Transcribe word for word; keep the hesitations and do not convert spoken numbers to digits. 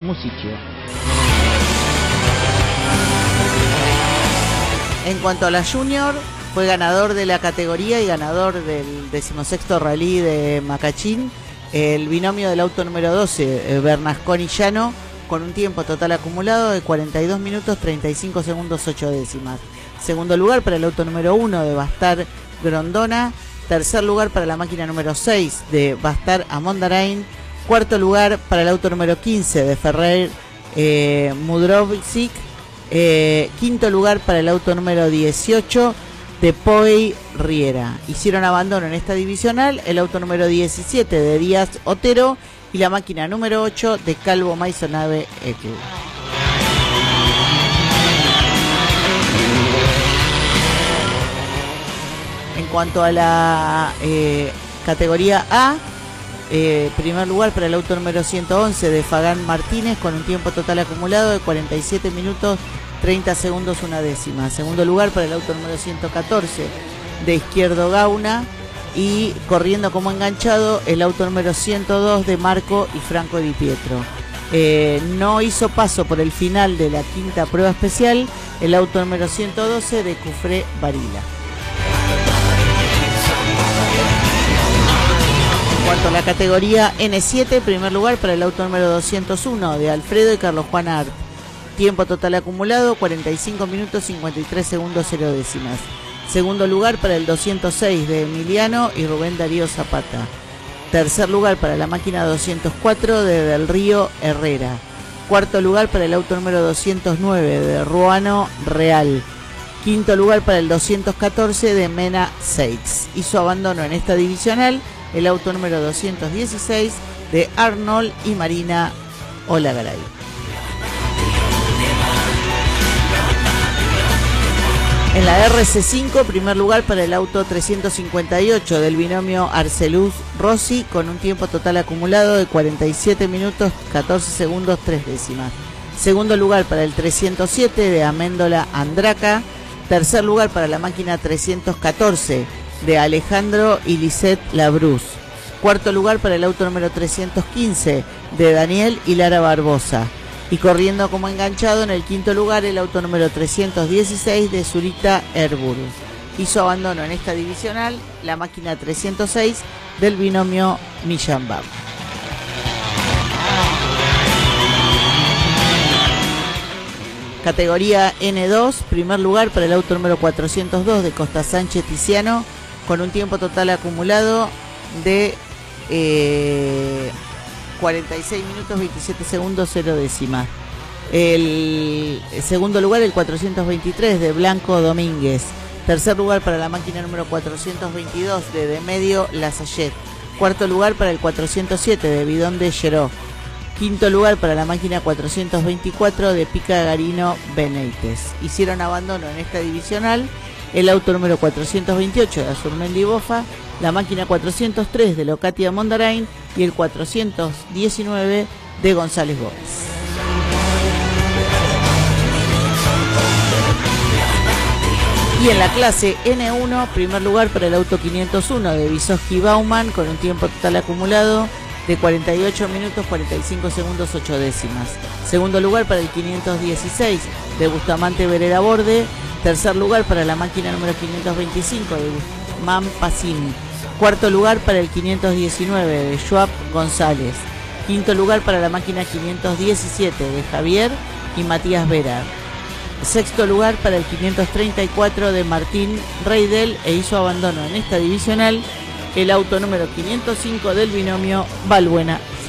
Musichio. En cuanto a la Junior, fue ganador de la categoría y ganador del decimosexto rally de Macachín, el binomio del auto número doce, Bernasconi Llano, con un tiempo total acumulado de cuarenta y dos minutos treinta y cinco segundos ocho décimas. Segundo lugar para el auto número uno de Bastar Grondona. Tercer lugar para la máquina número seis de Bastar Amondarain. Cuarto lugar para el auto número quince de Ferrer eh, Mudrovsik. Eh, quinto lugar para el auto número dieciocho de Poi Riera. Hicieron abandono en esta divisional el auto número diecisiete de Díaz Otero y la máquina número ocho de Calvo Maisonave Ecu. En cuanto a la eh, categoría A, eh, primer lugar para el auto número ciento once de Fagán Martínez con un tiempo total acumulado de cuarenta y siete minutos treinta segundos una décima. Segundo lugar para el auto número ciento catorce de Izquierdo Gauna y corriendo como enganchado el auto número ciento dos de Marco y Franco Di Pietro. Eh, no hizo paso por el final de la quinta prueba especial el auto número ciento doce de Cufré Varila. En cuanto a la categoría ene siete, primer lugar para el auto número doscientos uno de Alfredo y Carlos Juan Art. Tiempo total acumulado, cuarenta y cinco minutos cincuenta y tres segundos cero décimas. Segundo lugar para el doscientos seis de Emiliano y Rubén Darío Zapata. Tercer lugar para la máquina doscientos cuatro de Del Río Herrera. Cuarto lugar para el auto número doscientos nueve de Ruano Real. Quinto lugar para el doscientos catorce de Mena Seix. Hizo abandono en esta divisional el auto número doscientos dieciséis de Arnold y Marina Olagaray. En la erre ce cinco, primer lugar para el auto trescientos cincuenta y ocho del binomio Arcelus Rossi con un tiempo total acumulado de cuarenta y siete minutos catorce segundos tres décimas. Segundo lugar para el trescientos siete de Améndola Andraca. Tercer lugar para la máquina trescientos catorce de Alejandro y Lisette Labruz. Cuarto lugar para el auto número trescientos quince de Daniel y Lara Barbosa. Y corriendo como enganchado en el quinto lugar el auto número trescientos dieciséis de Zurita Erbur. Hizo abandono en esta divisional la máquina trescientos seis del binomio Millán-Bab. Categoría ene dos, primer lugar para el auto número cuatrocientos dos de Costa Sánchez Tiziano con un tiempo total acumulado de eh, cuarenta y seis minutos veintisiete segundos cero décimas. El segundo lugar el cuatrocientos veintitrés de Blanco Domínguez. Tercer lugar para la máquina número cuatrocientos veintidós de Demedio Lasayet. Cuarto lugar para el cuatrocientos siete de Bidón de Geró. Quinto lugar para la máquina cuatrocientos veinticuatro de Pica Garino Benítez. Hicieron abandono en esta divisional el auto número cuatrocientos veintiocho de Azurmendi Bofa, la máquina cuatrocientos tres de Locatia Mondarain y el cuatrocientos diecinueve de González Gómez. Y en la clase ene uno, primer lugar para el auto quinientos uno de Vysotsky Bauman con un tiempo total acumulado de cuarenta y ocho minutos cuarenta y cinco segundos ocho décimas. Segundo lugar para el quinientos dieciséis de Bustamante Vereda Borde. Tercer lugar para la máquina número quinientos veinticinco de Guzmán Pacini. Cuarto lugar para el quinientos diecinueve de Joab González. Quinto lugar para la máquina quinientos diecisiete de Javier y Matías Vera. Sexto lugar para el quinientos treinta y cuatro de Martín Reidel e hizo abandono en esta divisional el auto número quinientos cinco del binomio Balbuena